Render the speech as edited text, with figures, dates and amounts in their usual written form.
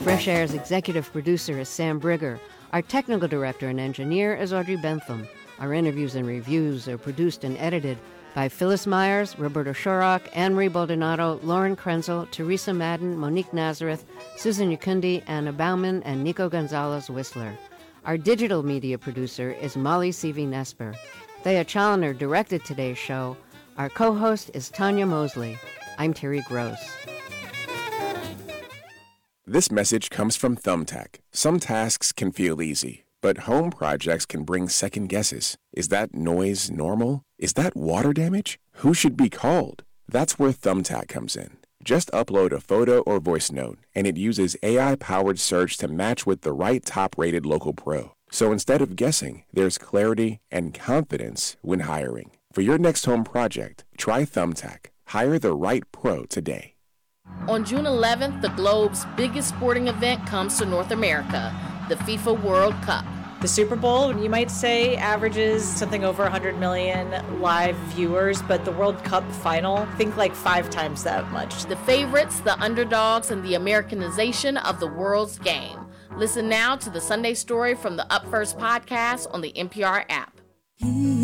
Fresh Air's executive producer is Sam Brigger. Our technical director and engineer is Audrey Bentham. Our interviews and reviews are produced and edited by Phyllis Myers, Roberta Shorrock, Anne-Marie Baldonado, Lauren Krenzel, Teresa Madden, Monique Nazareth, Susan Yakundi, Anna Bauman, and Nico Gonzalez-Whistler. Our digital media producer is Molly Seavey-Nesper. Thea Challoner directed today's show. Our co-host is Tanya Mosley. I'm Terry Gross. This message comes from Thumbtack. Some tasks can feel easy, but home projects can bring second guesses. Is that noise normal? Is that water damage? Who should be called? That's where Thumbtack comes in. Just upload a photo or voice note, and it uses AI-powered search to match with the right top-rated local pro. So instead of guessing, there's clarity and confidence when hiring. For your next home project, try Thumbtack. Hire the right pro today. On June 11th, the globe's biggest sporting event comes to North America, the FIFA World Cup. The Super Bowl, you might say, averages something over 100 million live viewers, but the World Cup final, think like 5 times that much. The favorites, the underdogs, and the Americanization of the world's game. Listen now to the Sunday Story from the Up First podcast on the NPR app.